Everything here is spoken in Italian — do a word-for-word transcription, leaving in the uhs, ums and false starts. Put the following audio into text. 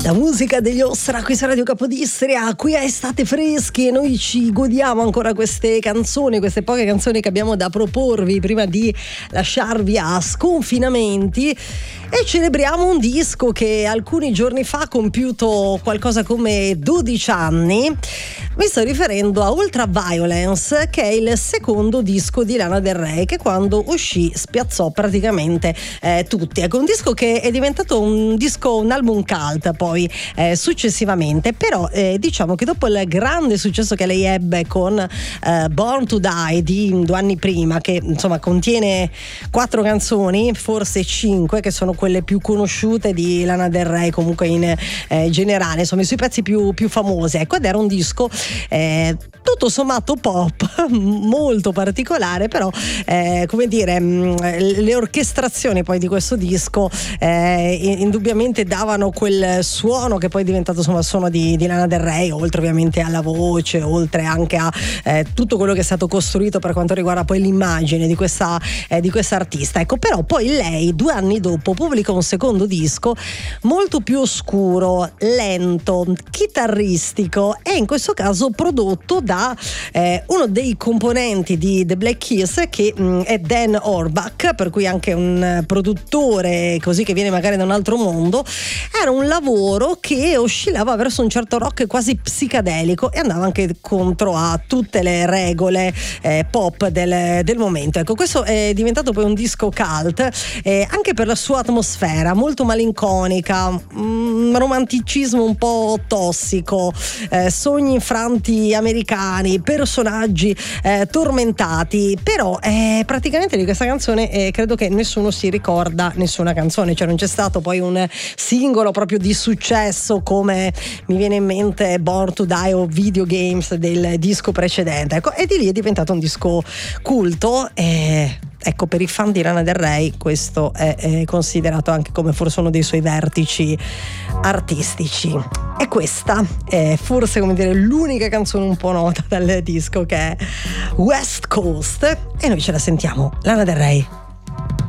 La musica degli Ostra qui su Radio Capodistria, qui a Estate Freschi, e noi ci godiamo ancora queste canzoni, queste poche canzoni che abbiamo da proporvi prima di lasciarvi a sconfinamenti, e celebriamo un disco che alcuni giorni fa ha compiuto qualcosa come dodici anni. Mi sto riferendo a Ultraviolence, che è il secondo disco di Lana Del Rey, che quando uscì spiazzò praticamente eh, tutti. Ecco, un disco che è diventato un disco, un album cult poi eh, successivamente, però eh, diciamo che dopo il grande successo che lei ebbe con eh, Born to Die di due anni prima, che insomma contiene quattro canzoni, forse cinque, che sono quelle più conosciute di Lana Del Rey comunque in eh, generale, insomma i suoi pezzi più, più famosi. Ecco, ed era un disco eh, tutto sommato pop, molto particolare, però eh, come dire, mh, le orchestrazioni poi di questo disco eh, indubbiamente davano quel suono che poi è diventato insomma il suono di, di Lana Del Rey, oltre ovviamente alla voce, oltre anche a eh, tutto quello che è stato costruito per quanto riguarda poi l'immagine di questa eh, di questa artista. Ecco, però poi lei due anni dopo pubblica un secondo disco molto più oscuro, lento, chitarristico, e in questo caso prodotto da eh, uno dei componenti di The Black Keys, che mh, è Dan Auerbach, per cui anche un produttore così che viene magari da un altro mondo. Era un lavoro che oscillava verso un certo rock quasi psicadelico e andava anche contro a tutte le regole eh, pop del, del momento. Ecco, questo è diventato poi un disco cult eh, anche per la sua atmosfera molto malinconica, un romanticismo un po' tossico, eh, sogni infranti americani, personaggi eh, tormentati. Però eh, praticamente di questa canzone eh, credo che nessuno si ricorda nessuna canzone, cioè non c'è stato poi un singolo proprio di successo come mi viene in mente Born to Die o Video Games del disco precedente. Ecco, e di lì è diventato un disco culto. E ecco, per i fan di Lana Del Rey questo è, è considerato anche come forse uno dei suoi vertici artistici. E questa è forse, come dire, l'unica canzone un po' nota dal disco, che è West Coast, e noi ce la sentiamo, Lana Del Rey.